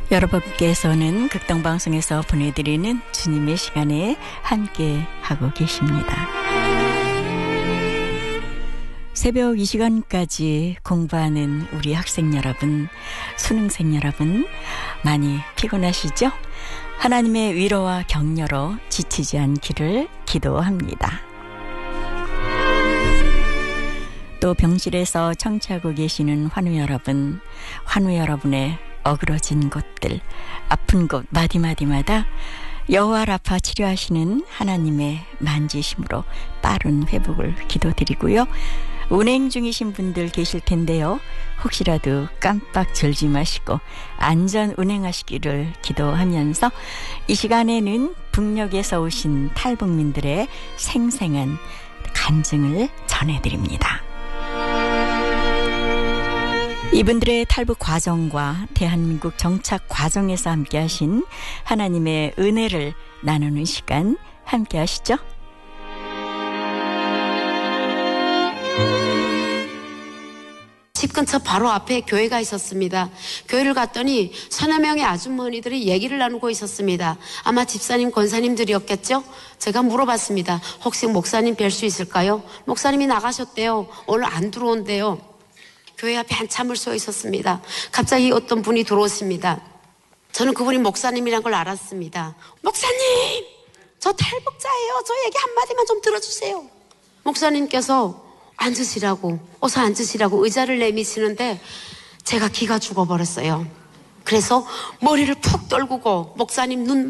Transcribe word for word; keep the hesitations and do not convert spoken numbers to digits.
여러분께서는 극동방송에서 보내드리는 주님의 시간에 함께 하고 계십니다. 새벽 이 시간까지 공부하는 우리 학생 여러분, 수능생 여러분, 많이 피곤하시죠? 하나님의 위로와 격려로 지치지 않기를 기도합니다. 또 병실에서 청취하고 계시는 환우 여러분, 환우 여러분의 어그러진 곳들, 아픈 곳 마디마디마다 여호와 라파 치료하시는 하나님의 만지심으로 빠른 회복을 기도드리고요. 운행 중이신 분들 계실 텐데요. 혹시라도 깜빡 졸지 마시고 안전 운행하시기를 기도하면서 이 시간에는 북녘에서 오신 탈북민들의 생생한 간증을 전해드립니다. 이분들의 탈북 과정과 대한민국 정착 과정에서 함께 하신 하나님의 은혜를 나누는 시간 함께 하시죠. 집 근처 바로 앞에 교회가 있었습니다. 교회를 갔더니 서너 명의 아주머니들이 얘기를 나누고 있었습니다. 아마 집사님, 권사님들이었겠죠? 제가 물어봤습니다. 혹시 목사님 뵐 수 있을까요? 목사님이 나가셨대요. 오늘 안 들어온대요. 교회 앞에 한참을 서 있었습니다. 갑자기 어떤 분이 들어오십니다. 저는 그분이 목사님이란 걸 알았습니다. 목사님! 저 탈북자예요. 저 얘기 한마디만 좀 들어주세요. 목사님께서 앉으시라고, 어서 앉으시라고 의자를 내미시는데 제가 기가 죽어버렸어요. 그래서 머리를 푹 떨구고 목사님 눈